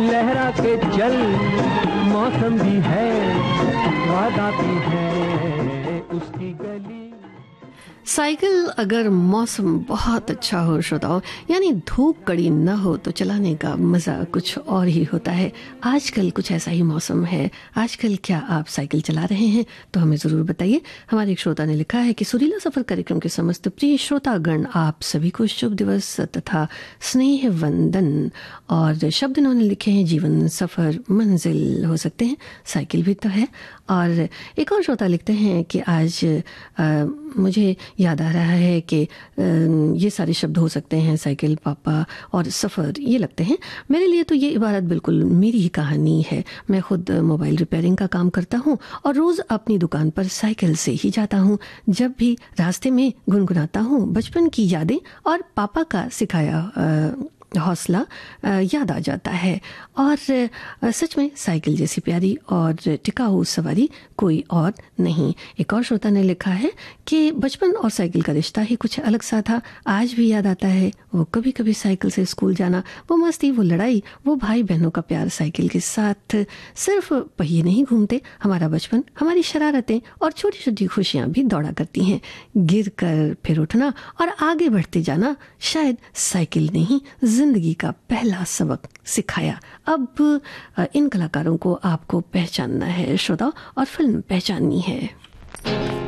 लहरा के चल, मौसम भी है, वादा भी है उसकी गली। साइकिल अगर मौसम बहुत अच्छा हो श्रोताओं, यानी धूप कड़ी न हो, तो चलाने का मज़ा कुछ और ही होता है। आजकल कुछ ऐसा ही मौसम है। आजकल क्या आप साइकिल चला रहे हैं? तो हमें ज़रूर बताइए। हमारे एक श्रोता ने लिखा है कि सुरीला सफ़र कार्यक्रम के समस्त प्रिय श्रोतागण, आप सभी को शुभ दिवस तथा स्नेह वंदन। और शब्द इन्होंने लिखे हैं जीवन, सफ़र, मंजिल हो सकते हैं, साइकिल भी तो है। और एक और श्रोता लिखते हैं कि आज मुझे याद आ रहा है कि ये सारे शब्द हो सकते हैं, साइकिल, पापा और सफ़र, ये लगते हैं। मेरे लिए तो ये इबारत बिल्कुल मेरी ही कहानी है। मैं खुद मोबाइल रिपेयरिंग का काम करता हूँ और रोज़ अपनी दुकान पर साइकिल से ही जाता हूँ। जब भी रास्ते में गुनगुनाता हूँ बचपन की यादें और पापा का सिखाया हौसला याद आ जाता है। और सच में साइकिल जैसी प्यारी और टिकाऊ सवारी कोई और नहीं। एक और श्रोता ने लिखा है कि बचपन और साइकिल का रिश्ता ही कुछ अलग सा था। आज भी याद आता है वो कभी कभी साइकिल से स्कूल जाना, वो मस्ती, वो लड़ाई, वो भाई बहनों का प्यार। साइकिल के साथ सिर्फ पहिए नहीं घूमते, हमारा बचपन, हमारी शरारतें और छोटी छोटी खुशियाँ भी दौड़ा करती हैं। गिर कर फिर उठना और आगे बढ़ते जाना शायद साइकिल ने ही जिंदगी का पहला सबक सिखाया। अब इन कलाकारों को आपको पहचानना है श्रोता, और फिल्म पहचाननी है।